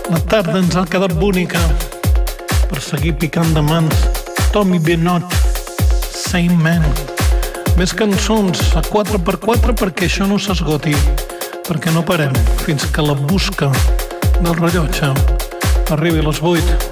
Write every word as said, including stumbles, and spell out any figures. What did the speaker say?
La tarda ens ha quedat bonica per seguir picant de mans. Tommy Benot, Same Man. Més cançons a quatre per quatre perquè això no s'esgoti, perquè no parem fins que la busca del rellotge arribi a les vuit.